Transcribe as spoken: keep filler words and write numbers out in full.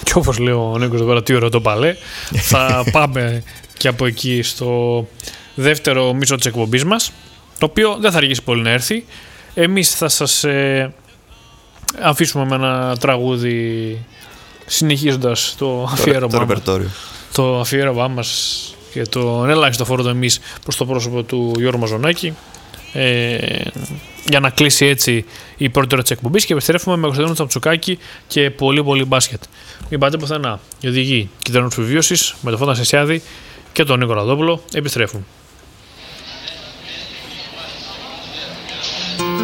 Και όπως λέει ο Νίκος τώρα, τι ωραίο το παλέ. Θα πάμε και από εκεί στο δεύτερο μισό της εκπομπής μας, το οποίο δεν θα αργήσει πολύ να έρθει. Εμείς θα σας ε, αφήσουμε με ένα τραγούδι, συνεχίζοντας το αφιέρωμά μας, το αφιέρωμά μας και τον ελάχιστο φόρο εμείς προς το πρόσωπο του Γιώργου Μαζονάκη, ε, για να κλείσει έτσι η πρώτη ώρα της εκπομπής, και επιστρέφουμε με Κωνσταντίνο Τσαμτσουκάκη και πολύ πολύ μπάσκετ. Μην πάτε πουθενά. Οι οδηγοί κυτρινούς επιβίωσης με τον Φώτα Σεσιάδη και τον Νίκο Ραδόπουλο επιστρέφουν.